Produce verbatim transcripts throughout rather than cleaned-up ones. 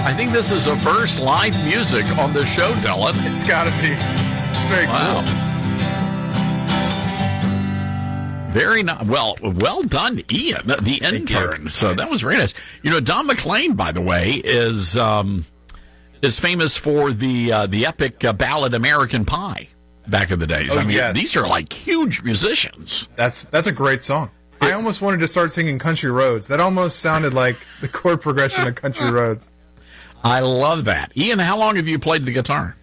I think this is the first live music on the show, Dylan. It's got to be. Very wow. cool. Very nice. Well, well done, Ian, the intern. So that was very nice. You know, Don McLean, by the way, is um, is famous for the uh, the epic uh, ballad "American Pie" back in the days. Oh, I mean, yes. these are like huge musicians. That's that's a great song. I almost wanted to start singing Country Roads. That almost sounded like the chord progression of Country Roads. I love that. Ian, how long have you played the guitar?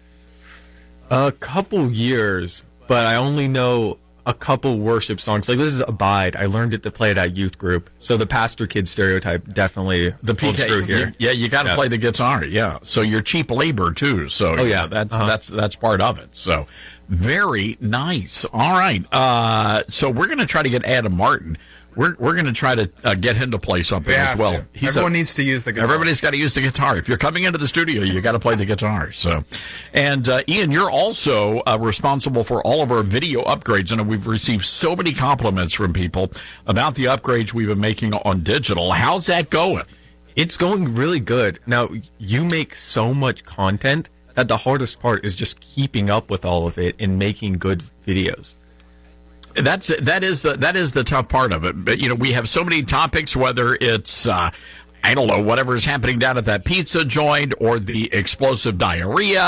A couple years, but I only know a couple worship songs. Like, this is Abide. I learned it to play it at youth group. So the pastor kid stereotype definitely the P K through here. Yeah, you got to yeah. play the guitar. Yeah. So you're cheap labor too. So oh yeah, that's uh-huh. that's that's part of it. So very nice. All right. Uh, so we're going to try to get Adam Martin. We're we're going to try to uh, get him to play something They as have well. to. He's Everyone a, needs to use the guitar. Everybody's got to use the guitar. If you're coming into the studio, you got to play the guitar. So, and uh, Ian, you're also uh, responsible for all of our video upgrades, and we've received so many compliments from people about the upgrades we've been making on digital. How's that going? It's going really good. Now, you make so much content that the hardest part is just keeping up with all of it and making good videos. That's that is the that is the tough part of it. But you know, we have so many topics, whether it's uh, I don't know, whatever's happening down at that pizza joint or the explosive diarrhea.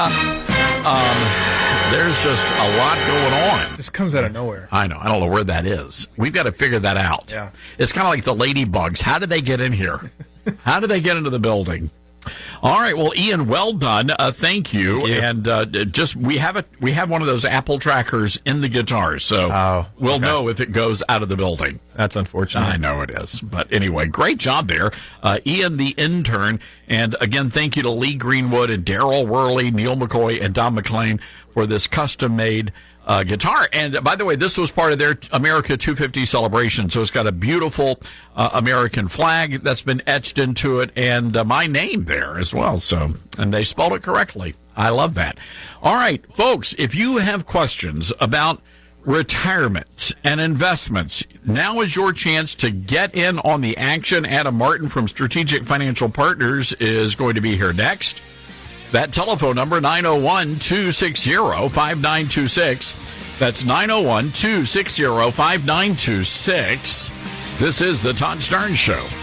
Um, there's just a lot going on. This comes out of nowhere. I know. I don't know where that is. We've got to figure that out. Yeah. It's kind of like the ladybugs. How did they get in here? How did they get into the building? All right, well, Ian, well done. Uh, thank you. Thank you. And uh, just we have a we have one of those Apple trackers in the guitar, so Oh, we'll okay. know if it goes out of the building. That's unfortunate. I know it is, but anyway, great job there, uh, Ian, the intern. And again, thank you to Lee Greenwood and Daryl Worley, Neil McCoy, and Don McLean for this custom-made Uh, guitar. And uh, by the way, this was part of their America two fifty celebration. So it's got a beautiful uh, American flag that's been etched into it and uh, my name there as well. So, and they spelled it correctly. I love that. All right, folks, if you have questions about retirement and investments, now is your chance to get in on the action. Adam Martin from Strategic Financial Partners is going to be here next. That telephone number, nine oh one, two six zero, five nine two six. That's nine oh one, two six zero, five nine two six. This is the Todd Starnes Show.